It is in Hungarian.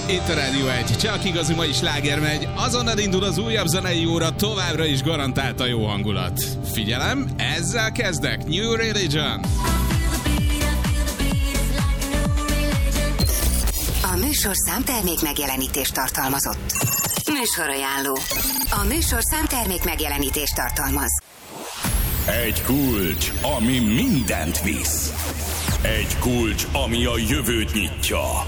Itt a Rádió 1, csak igazi mai sláger megy, azonnal indul az újabb zenei óra, továbbra is garantált a jó hangulat. Figyelem, ezzel kezdek, New Religion. A műsorszám termék megjelenítést tartalmazott. Műsorajánló. A műsorszám termék megjelenítést tartalmaz. Egy kulcs, ami mindent visz. Egy kulcs, ami a jövőt nyitja.